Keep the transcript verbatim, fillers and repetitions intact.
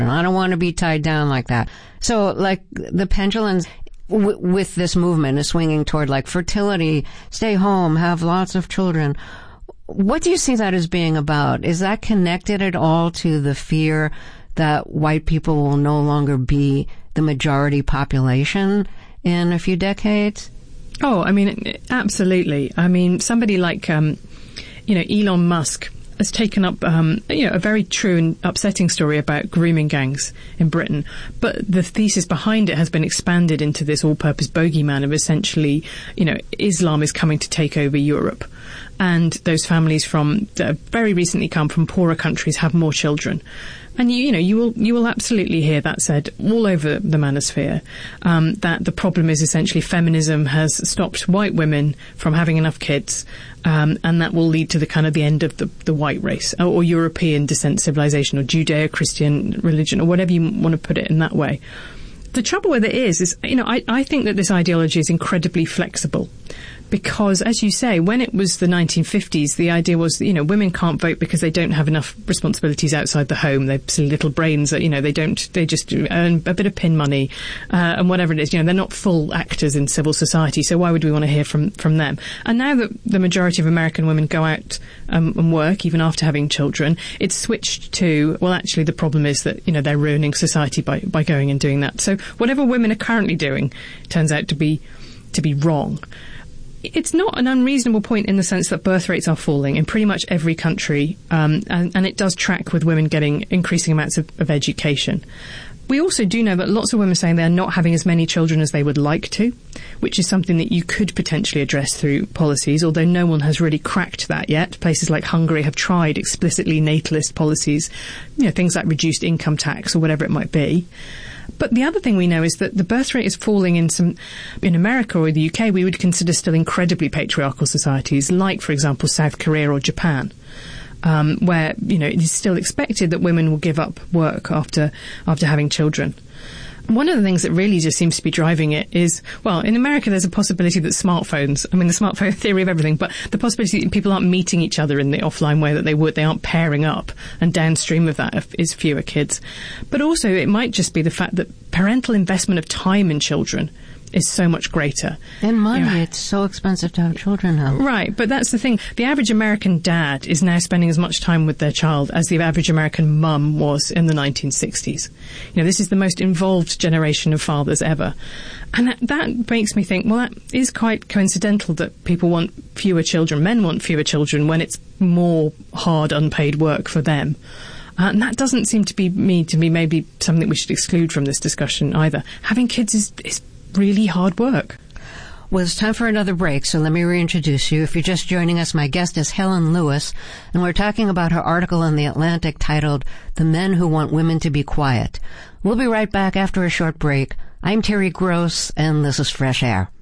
I don't want to be tied down like that. So, like, the pendulums w- with this movement is swinging toward, like, fertility, stay home, have lots of children. What do you see that as being about? Is that connected at all to the fear that white people will no longer be the majority population in a few decades? Oh, I mean, absolutely. I mean, somebody like, um, you know, Elon Musk has taken up, um, you know, a very true and upsetting story about grooming gangs in Britain. But the thesis behind it has been expanded into this all-purpose bogeyman of essentially, you know, Islam is coming to take over Europe. And those families from that have very recently come from poorer countries have more children. And you, you know, you will you will absolutely hear that said all over the manosphere, um, that the problem is essentially feminism has stopped white women from having enough kids, um, and that will lead to the kind of the end of the, the white race, or, or European descent civilization, or Judeo-Christian religion, or whatever you want to put it in that way. The trouble with it is, is you know, I, I think that this ideology is incredibly flexible. Because, as you say, when it was the nineteen fifties, the idea was, you know, women can't vote because they don't have enough responsibilities outside the home. They've silly little brains that, you know, they don't, they just earn a bit of pin money, uh, and whatever it is, you know, they're not full actors in civil society. So why would we want to hear from, from them? And now that the majority of American women go out um, and work, even after having children, it's switched to, well, actually, the problem is that, you know, they're ruining society by, by going and doing that. So whatever women are currently doing turns out to be, to be wrong. It's not an unreasonable point in the sense that birth rates are falling in pretty much every country, um, and, and it does track with women getting increasing amounts of, of education. We also do know that lots of women are saying they're not having as many children as they would like to, which is something that you could potentially address through policies, although no one has really cracked that yet. Places like Hungary have tried explicitly natalist policies, you know, things like reduced income tax or whatever it might be. But the other thing we know is that the birth rate is falling in some, in America or the U K, we would consider still incredibly patriarchal societies, like, for example, South Korea or Japan, um, where, you know, it is still expected that women will give up work after, after having children. One of the things that really just seems to be driving it is, well, in America there's a possibility that smartphones, I mean the smartphone theory of everything, but the possibility that people aren't meeting each other in the offline way that they would, they aren't pairing up, and downstream of that is fewer kids. But also it might just be the fact that parental investment of time in children is so much greater. And money, you know, it's so expensive to have children now. Right, but that's the thing. The average American dad is now spending as much time with their child as the average American mum was in the nineteen sixties. You know, this is the most involved generation of fathers ever. And that, that makes me think, well, that is quite coincidental that people want fewer children, men want fewer children when it's more hard, unpaid work for them. Uh, and that doesn't seem to be me to be maybe something we should exclude from this discussion either. Having kids is, is really hard work. Well, it's time for another break, so let me reintroduce you. If you're just joining us, my guest is Helen Lewis, and we're talking about her article in The Atlantic titled, "The Men Who Want Women to Be Quiet." We'll be right back after a short break. I'm Terry Gross, and this is Fresh Air.